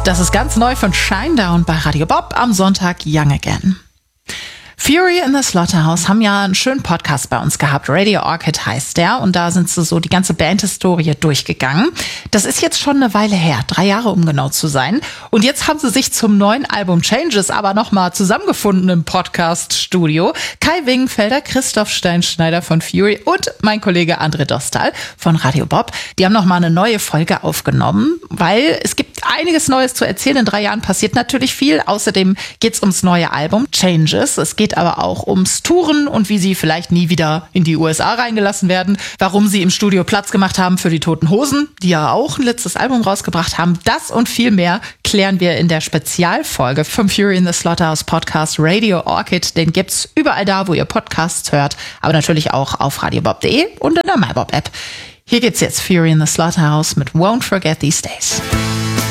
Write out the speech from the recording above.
Das ist ganz neu von Shinedown bei Radio Bob am Sonntag Young Again. Fury in the Slaughterhouse haben ja einen schönen Podcast bei uns gehabt. Radio Orchid heißt der. Und da sind sie so die ganze Bandhistorie durchgegangen. Das ist jetzt schon eine Weile her. 3 Jahre, um genau zu sein. Und jetzt haben sie sich zum neuen Album Changes aber nochmal zusammengefunden im Podcast-Studio. Kai Wingenfelder, Christoph Steinschneider von Fury und mein Kollege André Dostal von Radio Bob. Die haben nochmal eine neue Folge aufgenommen, weil es gibt einiges Neues zu erzählen. In 3 Jahren passiert natürlich viel. Außerdem geht's ums neue Album Changes. Es geht aber auch ums Touren und wie sie vielleicht nie wieder in die USA reingelassen werden. Warum sie im Studio Platz gemacht haben für die Toten Hosen, die ja auch ein letztes Album rausgebracht haben. Das und viel mehr klären wir in der Spezialfolge vom Fury in the Slaughterhouse Podcast Radio Orchid. Den gibt's überall da, wo ihr Podcasts hört, aber natürlich auch auf radiobob.de und in der MyBob-App. Hier geht's jetzt Fury in the Slaughterhouse mit Won't Forget These Days.